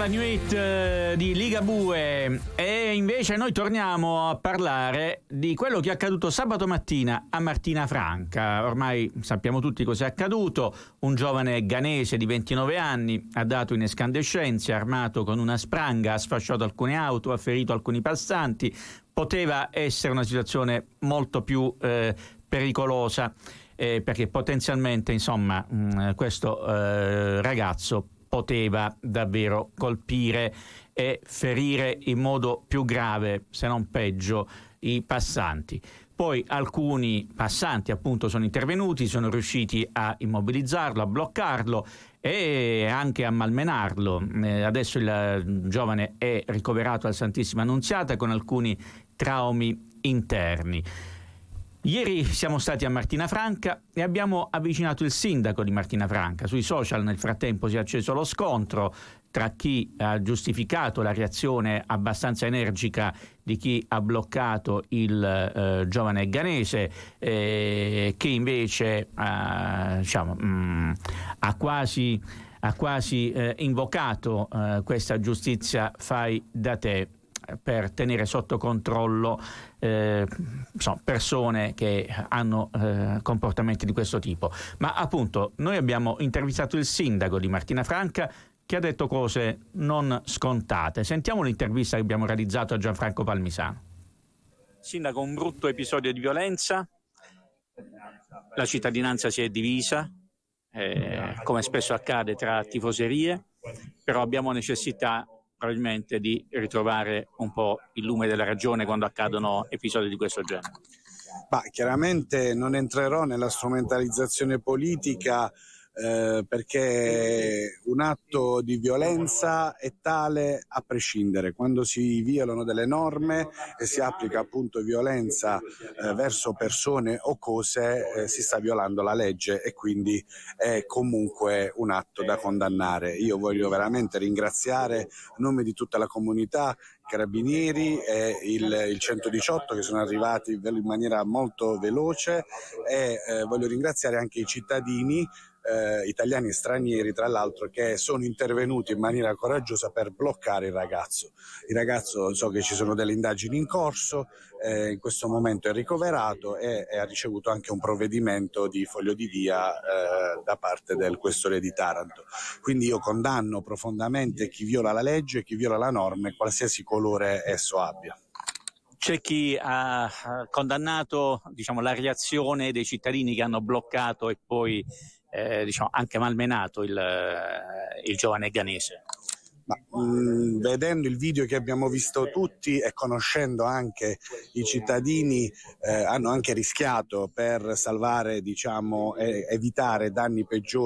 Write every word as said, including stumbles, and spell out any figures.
la new hit eh, di Ligabue, e invece noi torniamo a parlare di quello che è accaduto sabato mattina a Martina Franca. Ormai sappiamo tutti cosa è accaduto. Un giovane ghanese di ventinove anni ha dato in escandescenze, armato con una spranga, ha sfasciato alcune auto, ha ferito alcuni passanti. Poteva essere una situazione molto più eh, pericolosa, eh, perché potenzialmente, insomma, mh, questo eh, ragazzo poteva davvero colpire e ferire in modo più grave, se non peggio, i passanti. Poi alcuni passanti appunto sono intervenuti, sono riusciti a immobilizzarlo, a bloccarlo e anche a malmenarlo. Eh, adesso il giovane è ricoverato al Santissima Annunziata con alcuni traumi interni. Ieri siamo stati a Martina Franca e abbiamo avvicinato il sindaco di Martina Franca. Sui social nel frattempo si è acceso lo scontro tra chi ha giustificato la reazione abbastanza energica di chi ha bloccato il eh, giovane ghanese, eh, che invece eh, diciamo, mh, ha quasi, ha quasi eh, invocato eh, questa giustizia fai da te per tenere sotto controllo eh, insomma, persone che hanno eh, comportamenti di questo tipo. Ma appunto noi abbiamo intervistato il sindaco di Martina Franca, che ha detto cose non scontate. Sentiamo l'intervista che abbiamo realizzato a Gianfranco Palmisano. Sindaco, un brutto episodio di violenza, la cittadinanza si è divisa, eh, come spesso accade tra tifoserie, però abbiamo necessità probabilmente di ritrovare un po' il lume della ragione quando accadono episodi di questo genere. Ma chiaramente non entrerò nella strumentalizzazione politica, eh, perché un atto di violenza è tale a prescindere. Quando si violano delle norme e si applica appunto violenza eh, verso persone o cose, eh, si sta violando la legge e quindi è comunque un atto da condannare. Io voglio veramente ringraziare a nome di tutta la comunità Carabinieri e il, il centodiciotto, che sono arrivati in maniera molto veloce, e eh, voglio ringraziare anche i cittadini eh, italiani e stranieri, tra l'altro, che sono intervenuti in maniera coraggiosa per bloccare il ragazzo. Il ragazzo, so che ci sono delle indagini in corso, eh, in questo momento è ricoverato e, e ha ricevuto anche un provvedimento di foglio di via eh, da parte del questore di Taranto. Quindi io condanno profondamente chi viola la legge, chi viola la norma, qualsiasi colore esso abbia. C'è chi ha condannato, diciamo, la reazione dei cittadini che hanno bloccato e poi eh, diciamo, anche malmenato il, il giovane ghanese. Ma, mh, vedendo il video che abbiamo visto tutti e conoscendo anche i cittadini, eh, hanno anche rischiato per salvare, diciamo, e evitare danni peggiori